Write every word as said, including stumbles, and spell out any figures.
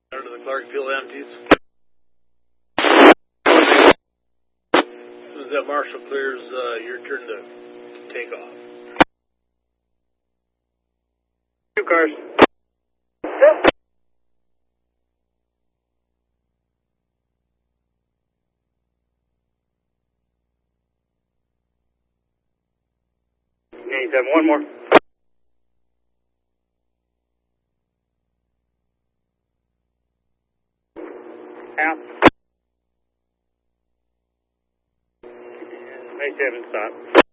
Under the Clarksville empties. As soon as that marshal clears, uh, your turn to take off. Two cars. eighty-seven, one more. Out. And eighty-seven, stop.